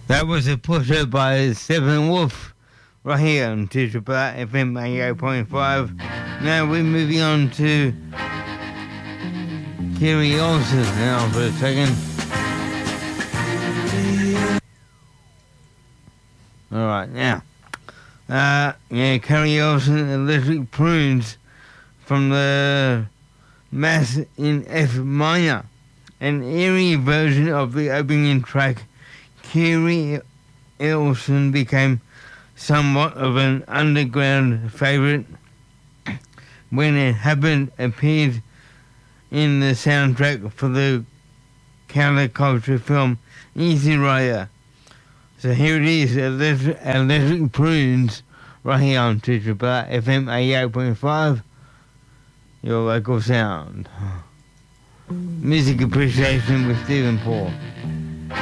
That was a pusher by Steppenwolf right here on Teacher Black FM 88.5. Now we're moving on to Kerry Olsen now for a second. Alright, now. Kerry Olsen, Electric Prunes from the Mass in F minor. An eerie version of the opening track, Kerry Olsen became somewhat of an underground favourite when it appeared in the soundtrack for the counterculture film Easy Rider. So here it is, Electric Prunes, right here on Teacher Black FM 88.5, your local sound. Music appreciation with Stephen Paul.